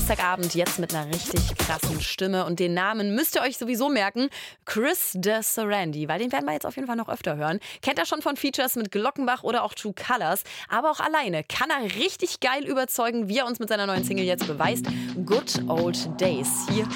Samstagabend jetzt mit einer richtig krassen Stimme. Und den Namen müsst ihr euch sowieso merken. Chris de Sarandí, weil den werden wir jetzt auf jeden Fall noch öfter hören. Kennt er schon von Features mit Glockenbach oder auch True Colors. Aber auch alleine kann er richtig geil überzeugen, wie er uns mit seiner neuen Single jetzt beweist. Good Old Days. Hier